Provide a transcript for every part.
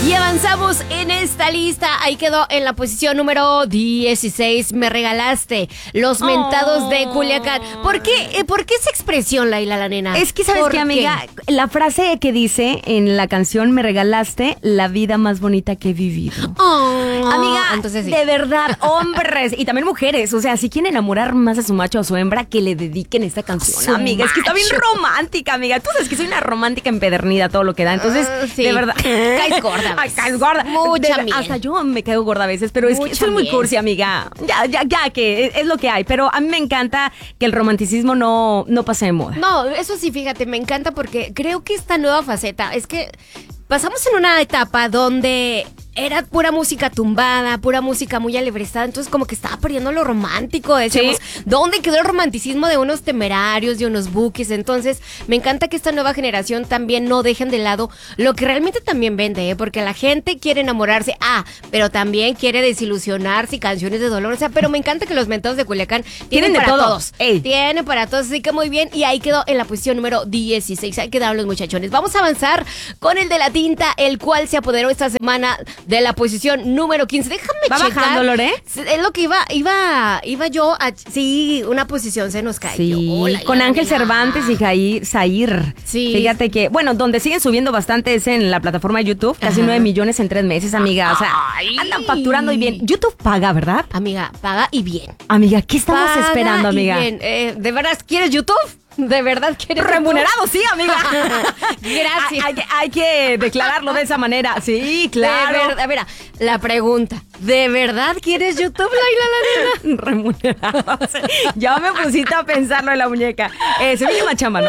Y avanzamos en esta lista. Ahí quedó en la posición número 16. Me regalaste los mentados de Culiacán. ¿Por qué esa expresión, Laila, la nena? Es que, ¿sabes qué, amiga? La frase que dice en la canción Me regalaste la vida más bonita que he vivido. Amiga, entonces, sí. De verdad, hombres y también mujeres. O sea, si quieren enamorar más a su macho o su hembra, que le dediquen esta canción, amiga. Es que está bien romántica, amiga. Tú sabes que soy una romántica empedernida, todo lo que da. Entonces, sí. De verdad. Caes gorda. Caes gorda. Mucha miel. Hasta yo me caigo gorda a veces, pero es que soy muy cursi, amiga. Ya que es lo que hay. Pero a mí me encanta que el romanticismo no pase de moda. No, eso sí, fíjate, me encanta porque creo que esta nueva faceta es que pasamos en una etapa donde era pura música tumbada, pura música muy alebrestada, entonces como que estaba perdiendo lo romántico. Decíamos, ¿sí? ¿Dónde quedó el romanticismo de unos Temerarios, de unos Bukis? Entonces, me encanta que esta nueva generación también no dejen de lado lo que realmente también vende, ¿eh? Porque la gente quiere enamorarse, pero también quiere desilusionarse y canciones de dolor, o sea, pero me encanta que los mentados de Culiacán tienen para todos. Tienen para todos, así que muy bien, y ahí quedó en la posición número 16, ahí quedaron los muchachones. Vamos a avanzar con el de la tinta, el cual se apoderó esta semana de la posición número 15. Déjame checar. ¿Va bajando, Lore? Es lo que iba yo a... Sí, una posición se nos cayó. Sí, con Ángel Cervantes y Jair Zahir. Sí. Fíjate que, bueno, donde siguen subiendo bastante es en la plataforma de YouTube. Casi 9 millones en 3 meses, amiga. O sea, andan facturando y bien. YouTube paga, ¿verdad? Amiga, paga y bien. Amiga, ¿qué estamos esperando, y amiga? Bien. ¿De verdad quieres YouTube? ¿De verdad quieres remunerado? Sí, amiga. Gracias. Hay que declararlo de esa manera. Sí, claro. De verdad, mira, la pregunta, ¿de verdad quieres YouTube, Laila, la nena? Remunerado. Ya me pusiste a pensarlo en la muñeca. Se viene más chamba, ¿no?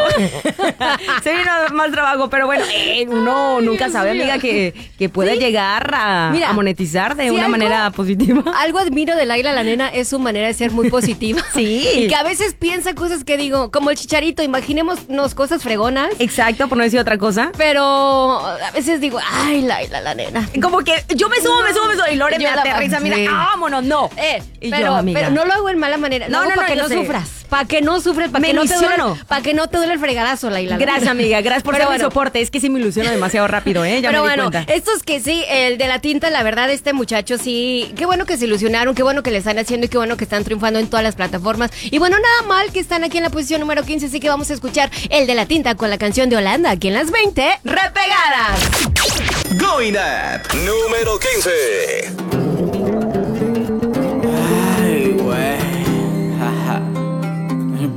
Se viene más trabajo, pero bueno, uno nunca sabe, amiga, que puede llegar a monetizar de una manera positiva. Algo admiro de Laila, la nena, es su manera de ser muy positiva. Sí. Y que a veces piensa cosas que digo, como el Chicharito, imaginémonos cosas fregonas. Exacto, por no decir otra cosa. Pero a veces digo, ay, Laila, la nena. Como que yo me subo y Lore me aterriza, mira, vámonos, no. Pero no lo hago en mala manera. No, para que no sufras. Para que no sufres, para que no te duele el fregadazo, Laila. Gracias, amiga, gracias por ser mi soporte. Es que sí me ilusiono demasiado rápido, ¿eh? Ya pero me di cuenta. Estos que sí, el de la tinta, la verdad, este muchacho sí, qué bueno que se ilusionaron, qué bueno que le están haciendo y qué bueno que están triunfando en todas las plataformas. Y bueno, nada mal que están aquí en la posición número 15, así que vamos a escuchar el de la tinta con la canción de Holanda, aquí en las 20 Repegadas. Going Up, número 15.